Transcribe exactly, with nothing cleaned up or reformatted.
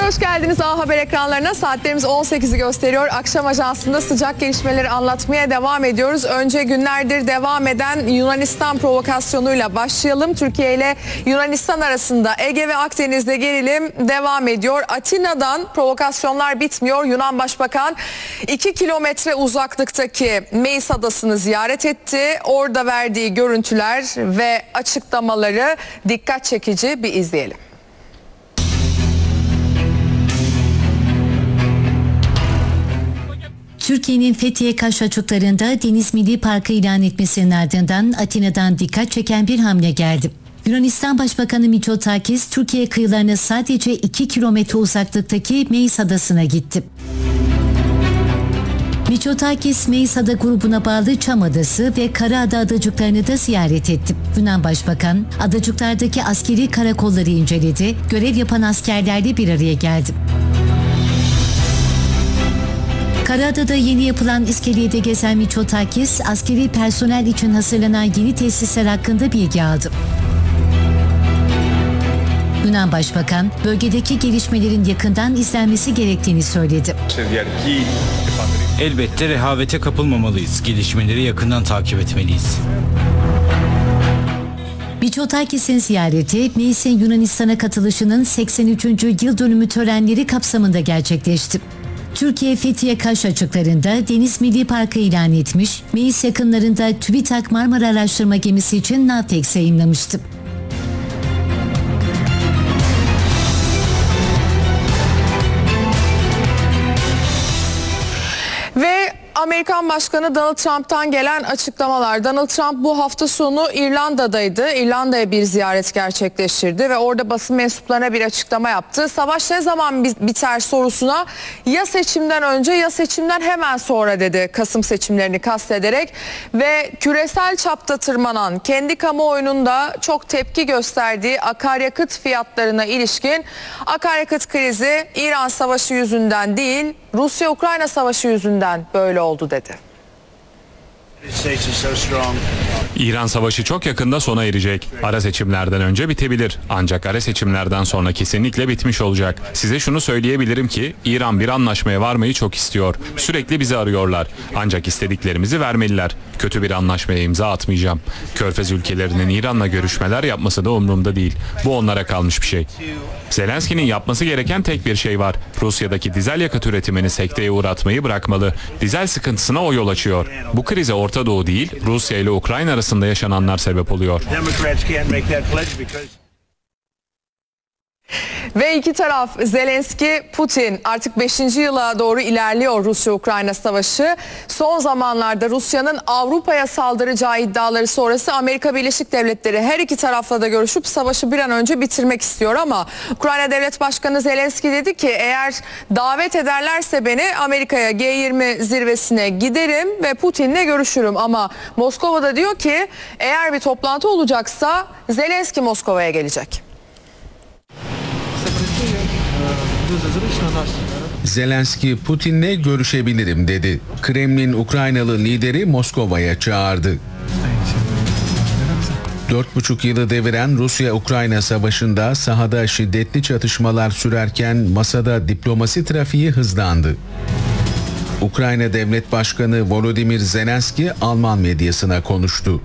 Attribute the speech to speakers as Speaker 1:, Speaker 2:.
Speaker 1: Hoş geldiniz A Haber ekranlarına. Saatlerimiz on sekizi gösteriyor. Akşam Ajansı'nda sıcak gelişmeleri anlatmaya devam ediyoruz. Önce günlerdir devam eden Yunanistan provokasyonuyla başlayalım. Türkiye ile Yunanistan arasında Ege ve Akdeniz'de gerilim devam ediyor. Atina'dan provokasyonlar bitmiyor. Yunan Başbakan iki kilometre uzaklıktaki Meis Adası'nı ziyaret etti. Orada verdiği görüntüler ve açıklamaları dikkat çekici, bir izleyelim.
Speaker 2: Türkiye'nin Fethiye Kaş açıklarında Deniz Milli Parkı ilan etmesinin ardından Atina'dan dikkat çeken bir hamle geldi. Yunanistan Başbakanı Mitsotakis, Türkiye kıyılarına sadece iki kilometre uzaklıktaki Meis Adası'na gitti. Mitsotakis, Meis Ada grubuna bağlı Çam Adası ve Karaada adacıklarını da ziyaret etti. Yunan Başbakan, adacıklardaki askeri karakolları inceledi, görev yapan askerlerle bir araya geldi. Karaada'da yeni yapılan iskelede gezen Mitsotakis, askeri personel için hazırlanan yeni tesisler hakkında bilgi aldı. Yunan Başbakan, bölgedeki gelişmelerin yakından izlenmesi gerektiğini söyledi.
Speaker 3: Elbette rehavete kapılmamalıyız. Gelişmeleri yakından takip etmeliyiz.
Speaker 2: Mitsotakis'in ziyareti, Meis'in Yunanistan'a katılışının seksen üçüncü yıl dönümü törenleri kapsamında gerçekleşti. Türkiye Fethiye Kaş açıklarında Deniz Milli Parkı ilan etmiş, Meis yakınlarında TÜBİTAK Marmara Araştırma Gemisi için Navtex yayınlamıştı.
Speaker 1: Ve Amerikan Başkanı Donald Trump'tan gelen açıklamalar. Donald Trump bu hafta sonu İrlanda'daydı. İrlanda'ya bir ziyaret gerçekleştirdi ve orada basın mensuplarına bir açıklama yaptı. Savaş ne zaman biter sorusuna ya seçimden önce ya seçimden hemen sonra dedi, Kasım seçimlerini kastederek. Ve küresel çapta tırmanan, kendi kamuoyunun da çok tepki gösterdiği akaryakıt fiyatlarına ilişkin, akaryakıt krizi İran savaşı yüzünden değil, Rusya-Ukrayna savaşı yüzünden böyle oldu dedi.
Speaker 4: İran savaşı çok yakında sona erecek. Ara seçimlerden önce bitebilir. Ancak ara seçimlerden sonra kesinlikle bitmiş olacak. Size şunu söyleyebilirim ki İran bir anlaşmaya varmayı çok istiyor. Sürekli bizi arıyorlar. Ancak istediklerimizi vermeliler. Kötü bir anlaşmaya imza atmayacağım. Körfez ülkelerinin İran'la görüşmeler yapması da umurumda değil. Bu onlara kalmış bir şey. Zelenski'nin yapması gereken tek bir şey var. Rusya'daki dizel yakıt üretimini sekteye uğratmayı bırakmalı. Dizel sıkıntısına o yol açıyor. Bu krize Orta Doğu değil, Rusya ile Ukrayna arasında yaşananlar sebep oluyor.
Speaker 1: Ve iki taraf, Zelenski, Putin, artık beşinci yıla doğru ilerliyor Rusya-Ukrayna savaşı. Son zamanlarda Rusya'nın Avrupa'ya saldıracağı iddiaları sonrası Amerika Birleşik Devletleri her iki tarafla da görüşüp savaşı bir an önce bitirmek istiyor. Ama Ukrayna Devlet Başkanı Zelenski dedi ki eğer davet ederlerse beni Amerika'ya G yirmi zirvesine giderim ve Putin'le görüşürüm. Ama Moskova'da diyor ki eğer bir toplantı olacaksa Zelenski Moskova'ya gelecek.
Speaker 5: Zelenski, Putin'le görüşebilirim dedi. Kremlin, Ukraynalı lideri Moskova'ya çağırdı. Dört buçuk yılı deviren Rusya-Ukrayna savaşında sahada şiddetli çatışmalar sürerken masada diplomasi trafiği hızlandı. Ukrayna Devlet Başkanı Volodymyr Zelenski Alman medyasına konuştu.